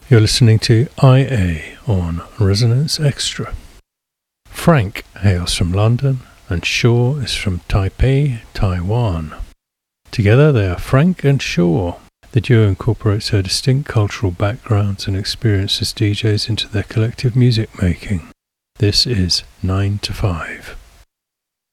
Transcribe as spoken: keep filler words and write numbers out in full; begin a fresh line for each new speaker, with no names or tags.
You're listening to I A on Resonance Extra. Frank hails from London and Shaw is from Taipei, Taiwan. Together they are Frank and Shaw. The duo incorporates their distinct cultural backgrounds and experience as D Js into their collective music making. This is nine to five.